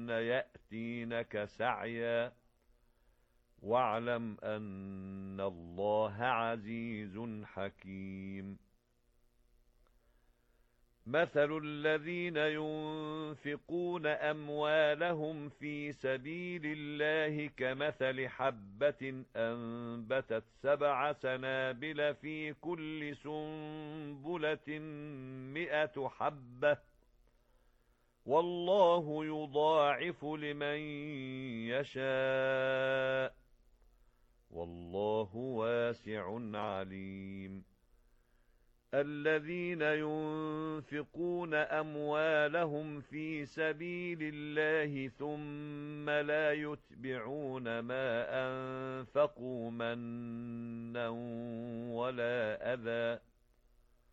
يأتينك سعيا واعلم أن الله عزيز حكيم مثل الذين ينفقون أموالهم في سبيل الله كمثل حبة أنبتت 7 سنابل في كل سنبلة 100 حبة والله يضاعف لمن يشاء والله واسع عليم الذين ينفقون أموالهم في سبيل الله ثم لا يتبعون ما أنفقوا منا ولا أذى